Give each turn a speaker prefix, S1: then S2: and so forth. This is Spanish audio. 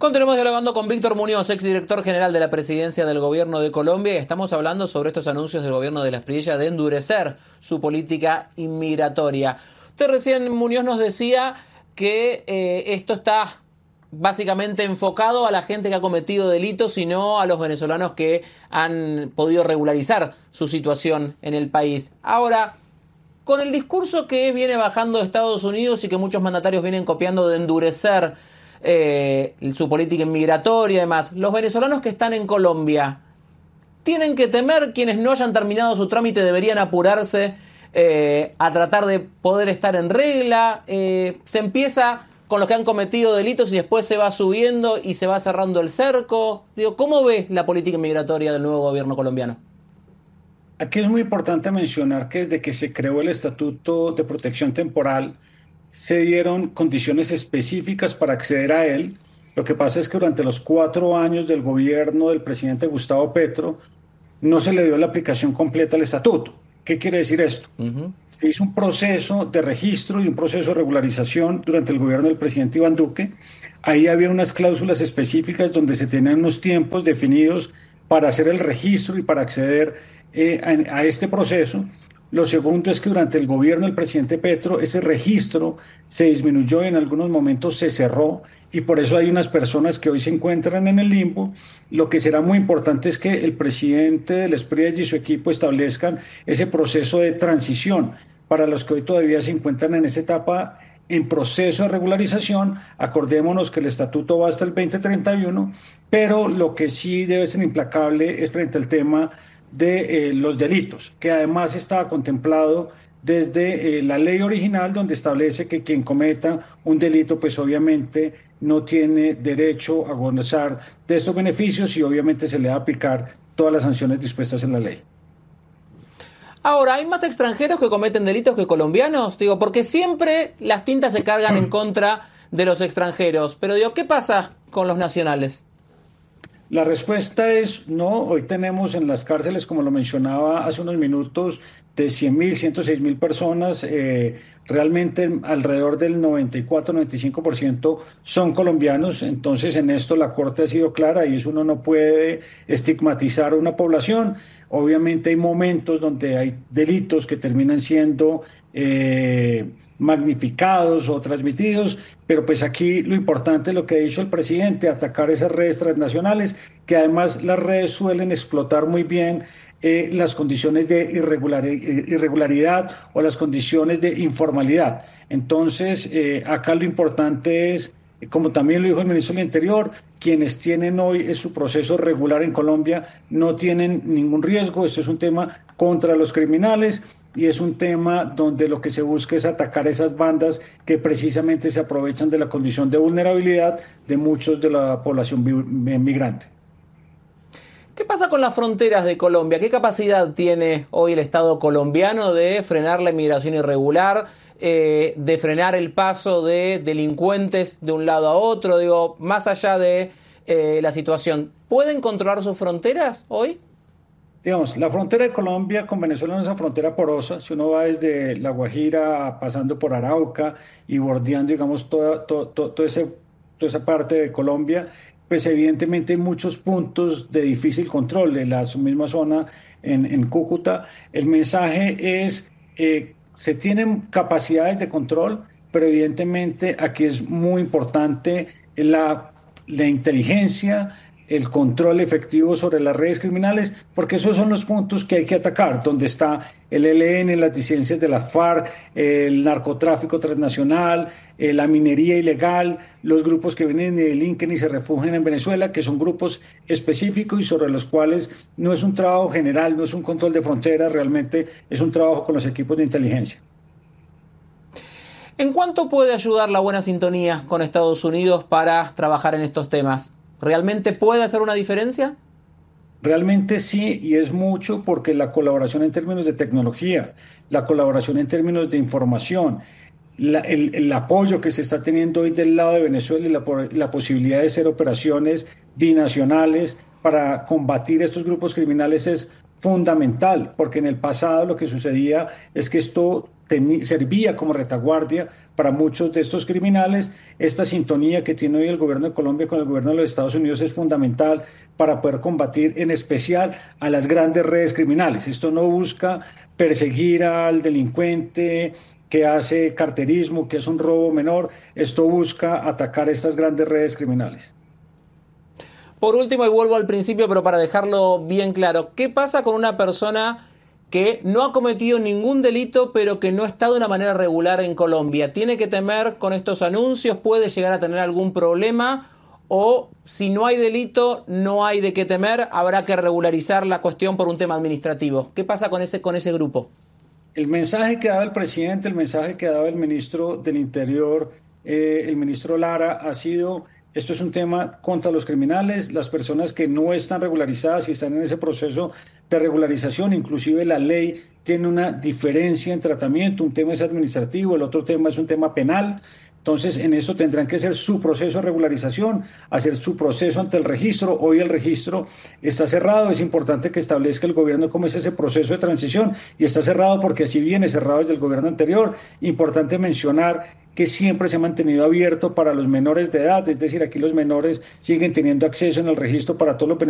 S1: Continuamos dialogando con Víctor Muñoz, exdirector general de la Presidencia del Gobierno de Colombia, y estamos hablando sobre estos anuncios del gobierno de Asprilla de endurecer su política inmigratoria. Usted recién, Muñoz, nos decía que esto está básicamente enfocado a la gente que ha cometido delitos y no a los venezolanos que han podido regularizar su situación en el país. Ahora, con el discurso que viene bajando de Estados Unidos y que muchos mandatarios vienen copiando de endurecer su política inmigratoria y demás, los venezolanos que están en Colombia tienen que temer, quienes no hayan terminado su trámite deberían apurarse a tratar de poder estar en regla. Se empieza con los que han cometido delitos y después se va subiendo y se va cerrando el cerco. Digo, ¿cómo ve la política inmigratoria del nuevo gobierno colombiano?
S2: Aquí es muy importante mencionar que desde que se creó el Estatuto de Protección Temporal, se dieron condiciones específicas para acceder a él. Lo que pasa es que durante los 4 años del gobierno del presidente Gustavo Petro no se le dio la aplicación completa al estatuto. ¿Qué quiere decir esto? Se hizo un proceso de registro y un proceso de regularización durante el gobierno del presidente Iván Duque. Ahí había unas cláusulas específicas donde se tenían unos tiempos definidos para hacer el registro y para acceder a este proceso. Lo segundo es que durante el gobierno del presidente Petro ese registro se disminuyó y en algunos momentos se cerró, y por eso hay unas personas que hoy se encuentran en el limbo. Lo que será muy importante es que el presidente del Asprilla y su equipo establezcan ese proceso de transición para los que hoy todavía se encuentran en esa etapa en proceso de regularización. Acordémonos que el estatuto va hasta el 2031, pero lo que sí debe ser implacable es frente al tema de los delitos, que además estaba contemplado desde la ley original, donde establece que quien cometa un delito pues obviamente no tiene derecho a gozar de estos beneficios y obviamente se le va a aplicar todas las sanciones dispuestas en la ley.
S1: Ahora, ¿hay más extranjeros que cometen delitos que colombianos? Digo, porque siempre las tintas se cargan en contra de los extranjeros, pero digo, ¿qué pasa con los nacionales?
S2: La respuesta es no. Hoy tenemos en las cárceles, como lo mencionaba hace unos minutos, de 100.000, 106.000 personas. Realmente alrededor del 94-95% son colombianos. Entonces en esto la Corte ha sido clara y eso, uno no puede estigmatizar a una población. Obviamente hay momentos donde hay delitos que terminan siendo magnificados o transmitidos, pero pues aquí lo importante es lo que ha dicho el presidente: atacar esas redes transnacionales, que además las redes suelen explotar muy bien las condiciones de irregularidad o las condiciones de informalidad. Entonces, acá lo importante es, como también lo dijo el ministro del Interior, quienes tienen hoy su proceso regular en Colombia no tienen ningún riesgo. Esto es un tema contra los criminales y es un tema donde lo que se busca es atacar esas bandas que precisamente se aprovechan de la condición de vulnerabilidad de muchos de la población migrante.
S1: ¿Qué pasa con las fronteras de Colombia? ¿Qué capacidad tiene hoy el Estado colombiano de frenar la inmigración irregular, de frenar el paso de delincuentes de un lado a otro? Digo, más allá de la situación, ¿pueden controlar sus fronteras hoy?
S2: Digamos, la frontera de Colombia con Venezuela no es una frontera porosa. Si uno va desde La Guajira pasando por Arauca y bordeando, digamos, toda esa parte de Colombia, pues evidentemente hay muchos puntos de difícil control de la misma zona en Cúcuta. El mensaje es, se tienen capacidades de control, pero evidentemente aquí es muy importante la inteligencia, el control efectivo sobre las redes criminales, porque esos son los puntos que hay que atacar, donde está el ELN, las disidencias de la FARC, el narcotráfico transnacional, la minería ilegal, los grupos que vienen y delinquen y se refugian en Venezuela, que son grupos específicos y sobre los cuales no es un trabajo general, no es un control de fronteras, realmente es un trabajo con los equipos de inteligencia.
S1: ¿En cuánto puede ayudar la buena sintonía con Estados Unidos para trabajar en estos temas? ¿Realmente puede hacer una diferencia?
S2: Realmente sí, y es mucho, porque la colaboración en términos de tecnología, la colaboración en términos de información, el apoyo que se está teniendo hoy del lado de Venezuela y la posibilidad de hacer operaciones binacionales para combatir estos grupos criminales es fundamental, porque en el pasado lo que sucedía es que esto servía como retaguardia para muchos de estos criminales. Esta sintonía que tiene hoy el gobierno de Colombia con el gobierno de los Estados Unidos es fundamental para poder combatir en especial a las grandes redes criminales. Esto no busca perseguir al delincuente que hace carterismo, que es un robo menor. Esto busca atacar estas grandes redes criminales.
S1: Por último, y vuelvo al principio, pero para dejarlo bien claro, ¿qué pasa con una persona que no ha cometido ningún delito, pero que no está de una manera regular en Colombia? ¿Tiene que temer con estos anuncios? ¿Puede llegar a tener algún problema? ¿O si no hay delito, no hay de qué temer? ¿Habrá que regularizar la cuestión por un tema administrativo? ¿Qué pasa con ese grupo?
S2: El mensaje que daba el presidente, el mensaje que daba el ministro del Interior, el ministro Lara, ha sido: esto es un tema contra los criminales, las personas que no están regularizadas y están en ese proceso de regularización. Inclusive la ley tiene una diferencia en tratamiento, un tema es administrativo, el otro tema es un tema penal. Entonces, en esto tendrán que hacer su proceso de regularización, hacer su proceso ante el registro. Hoy el registro está cerrado, es importante que establezca el gobierno cómo es ese proceso de transición, y está cerrado porque así viene cerrado desde el gobierno anterior. Importante mencionar que siempre se ha mantenido abierto para los menores de edad, es decir, aquí los menores siguen teniendo acceso en el registro para todos los beneficios